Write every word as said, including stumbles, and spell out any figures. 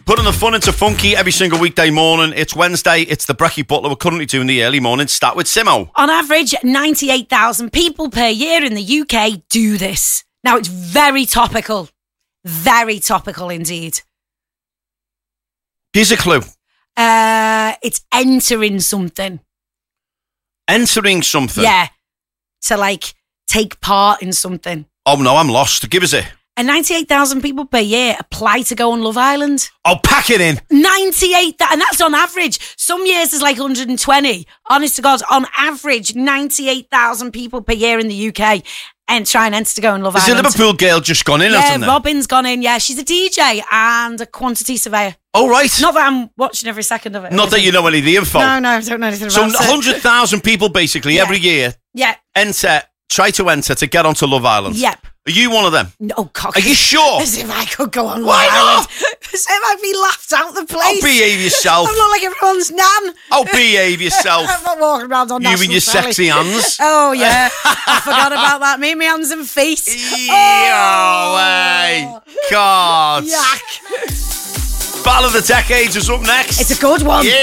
Putting the fun into funky every single weekday morning. It's Wednesday. It's the Brekkie Butler. We're currently doing the early morning stat with Simo. On average, ninety-eight thousand people per year in the U K do this. Now, it's very topical. Very topical indeed. Here's a clue. Uh, it's entering something. Entering something? Yeah. To, like, take part in something. Oh, no, I'm lost. Give us it. And ninety-eight thousand people per year apply to go on Love Island. Oh, pack it in. ninety-eight, and that's on average. Some years there's like one hundred twenty. Honest to God, on average, ninety-eight thousand people per year in the U K and try and enter to go on Love Is Island. Is a Liverpool girl just gone in, yeah, hasn't there? Robin's gone in, yeah. She's a D J and a quantity surveyor. Oh, right. Not that I'm watching every second of it. Not that you know any of the info. No, no, I don't know anything so about it. So one hundred thousand people basically yeah. every year yeah. enter, try to enter to get onto Love Island. Yep. Are you one of them? No, cock. Are you sure? As if I could go on Love Why Island. not? As if I'd be laughed out the place. Oh, behave yourself. I'm not like everyone's nan. Oh, behave yourself. I'm not walking around on You national and your telly. sexy hands. Oh, yeah. I forgot about that. Me and my hands and feet. Oh, way. God. Yuck. Battle of the Decades is up next. It's a good one. Yeah.